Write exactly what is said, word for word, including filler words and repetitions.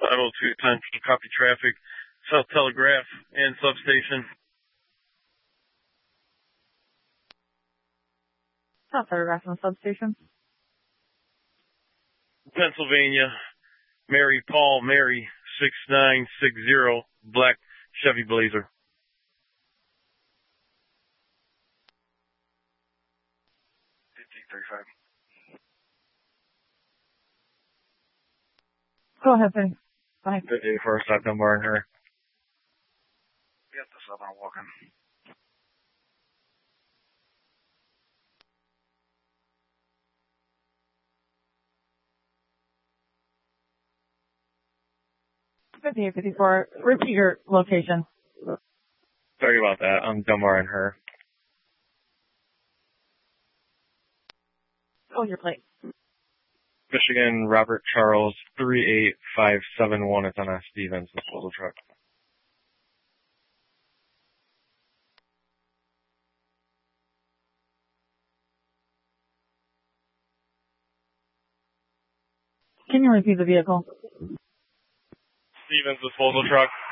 five oh two Central, copy traffic, South Telegraph and substation. South Telegraph and substation. Pennsylvania, Mary Paul Mary six nine six zero, black Chevy Blazer. fifty thirty-five. Go ahead, Penny. Bye. fifty for a stop number in her. Get this up and walking. fifty-eight fifty-four. Repeat your location. Sorry about that. I'm Dunbar and her. Oh, your plate. Michigan, Robert Charles, three eight five seven one. It's on a Stevens disposal truck. Can you repeat the vehicle? Stevens disposal truck.